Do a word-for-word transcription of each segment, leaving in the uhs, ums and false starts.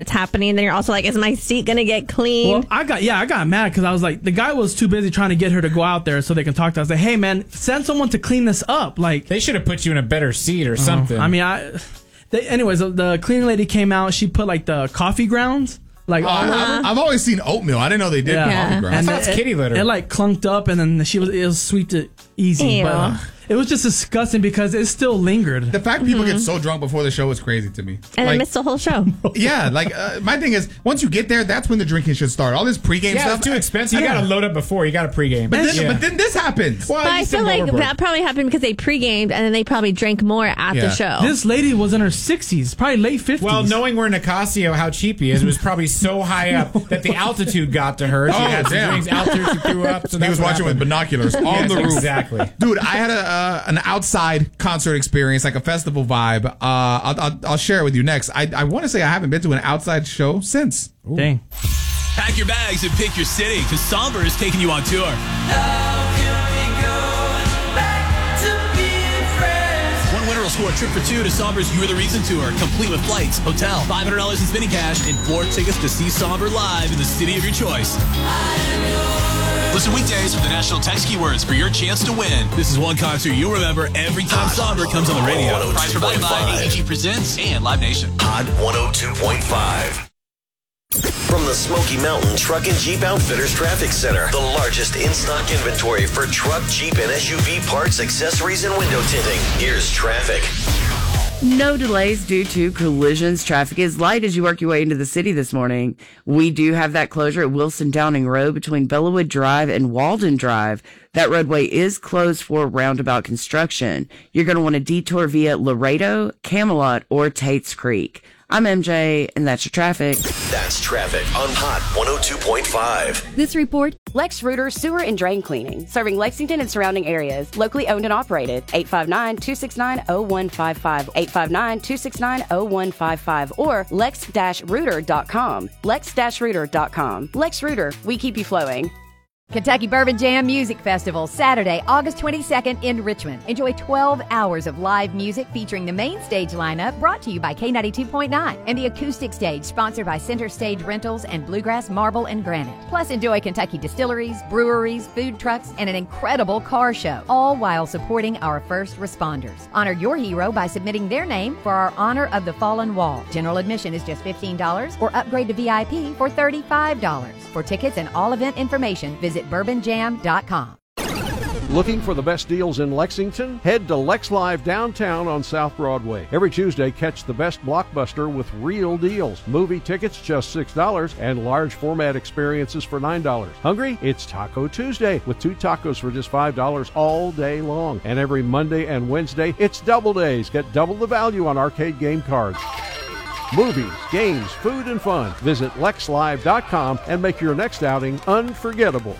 that's happening, then you're also like, is my seat going to get cleaned? Well, I got, yeah, I got mad because I was like, the guy was too busy trying to get her to go out there so they can talk to us. Like, hey, man, send someone to clean this up. Like, they should have put you in a better seat or something. Uh, I mean, I. They, anyways, the, the cleaning lady came out. She put like the coffee grounds. Like oh, all over. I, I've always seen oatmeal. I didn't know they did Yeah. coffee grounds. And that's it, kitty litter. It, it like clunked up, and then she was it was sweet to easy. Ew. But uh, it was just disgusting because it still lingered. The fact people mm-hmm. get so drunk before the show is crazy to me. And like, I missed the whole show. Yeah, like uh, my thing is, once you get there, that's when the drinking should start. All this pregame yeah, stuff, it's too expensive. Yeah. You got to load up before. You got to pregame. But then, yeah. but then this happens. Well, but I feel like overboard. that probably happened because they pre-gamed and then they probably drank more at Yeah. the show. This lady was in her sixties, probably late fifties. Well, knowing where Nicasio, how cheap he is, it was probably so high up that the altitude got to her. She Oh, had some damn. drinks, altitude she threw up. So he was watching with happened. binoculars on Yes, the roof. Exactly. Dude, I had a uh, an outside concert experience, like a festival vibe. Uh, I'll, I'll, I'll share it with you next. I, I want to say I haven't been to an outside show since. Ooh. Dang. Pack your bags and pick your city because Somber is taking you on tour. One winner will score a trip for two to Somber's You're the Reason tour, complete with flights, hotel, five hundred dollars in spinning cash, and four tickets to see Somber live in the city of your choice. Listen weekdays for the national text keywords for your chance to win. This is one concert you'll remember every time Somber comes on the radio. Prize provided by A E G Presents and Live Nation. Hot one oh two point five. From the Smoky Mountain Truck and Jeep Outfitters Traffic Center, the largest in-stock inventory for truck, Jeep, and S U V parts, accessories, and window tinting. Here's traffic. No delays due to collisions. Traffic is light as you work your way into the city this morning. We do have that closure at Wilson Downing Road between Bellawood Drive and Walden Drive. That roadway is closed for roundabout construction. You're going to want to detour via Laredo, Camelot, or Tate's Creek. I'm M J, and that's your traffic. That's traffic on Hot one oh two point five. This report, Lex Reuter Sewer and Drain Cleaning, serving Lexington and surrounding areas, locally owned and operated. eight five nine, two six nine, zero one five five, eight five nine, two six nine, zero one five five, or lex dash reuter dot com. lex dash reuter dot com. Lex Reuter, we keep you flowing. Kentucky Bourbon Jam Music Festival, Saturday, August twenty-second in Richmond. Enjoy twelve hours of live music featuring the main stage lineup brought to you by K ninety-two point nine and the acoustic stage sponsored by Center Stage Rentals and Bluegrass Marble and Granite. Plus, enjoy Kentucky distilleries, breweries, food trucks, and an incredible car show, all while supporting our first responders. Honor your hero by submitting their name for our Honor of the Fallen Wall. General admission is just fifteen dollars or upgrade to V I P for thirty-five dollars. For tickets and all event information, visit bourbon jam dot com. Looking for the best deals in Lexington? Head to Lex Live downtown on South Broadway. Every Tuesday, catch the best blockbuster with real deals. Movie tickets just six dollars and large format experiences for nine dollars. Hungry? It's Taco Tuesday with two tacos for just five dollars all day long. And every Monday and Wednesday, it's double days. Get double the value on arcade game cards. Movies, games, food, and fun. Visit lex live dot com and make your next outing unforgettable.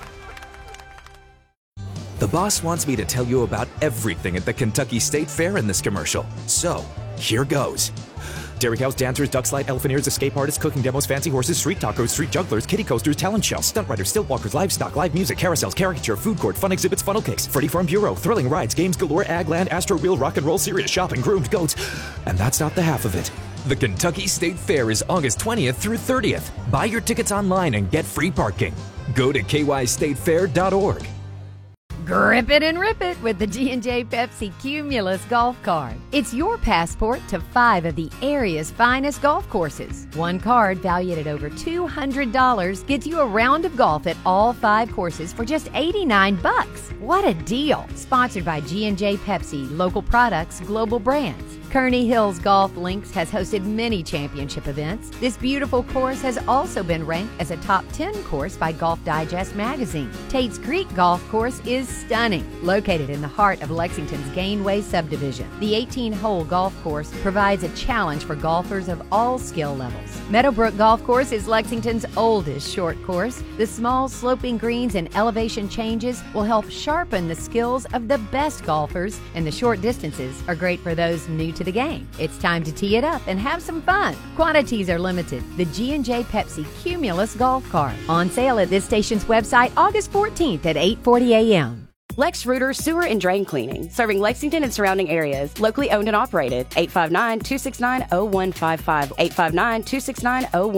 The boss wants me to tell you about everything at the Kentucky State Fair in this commercial. So, here goes. Dairy cows, dancers, duck slide, elephanters, escape artists, cooking demos, fancy horses, street tacos, street jugglers, kiddie coasters, talent shows, stunt riders, stilt walkers, livestock, live music, carousels, caricature, food court, fun exhibits, funnel cakes, Freddy Farm Bureau, thrilling rides, games galore, ag land, astro wheel, rock and roll, serious shopping, groomed goats. And that's not the half of it. The Kentucky State Fair is August twentieth through thirtieth. Buy your tickets online and get free parking. Go to k y state fair dot org. Grip it and rip it with the G and J Pepsi Cumulus Golf Card. It's your passport to five of the area's finest golf courses. One card valued at over two hundred dollars gets you a round of golf at all five courses for just eighty-nine bucks. What a deal! Sponsored by G and J Pepsi, local products, global brands. Kearney Hills Golf Links has hosted many championship events. This beautiful course has also been ranked as a top ten course by Golf Digest magazine. Tate's Creek Golf Course is stunning, located in the heart of Lexington's Gainway subdivision. The eighteen-hole golf course provides a challenge for golfers of all skill levels. Meadowbrook Golf Course is Lexington's oldest short course. The small sloping greens and elevation changes will help sharpen the skills of the best golfers, and the short distances are great for those new to the game. It's time to tee it up and have some fun. Quantities are limited. The G and J Pepsi Cumulus Golf Cart. On sale at this station's website August fourteenth at eight forty a.m. Lex Reuter Sewer and Drain Cleaning, serving Lexington and surrounding areas, locally owned and operated. eight five nine, two six nine, zero one five five, eight five nine, two six nine, zero one five five.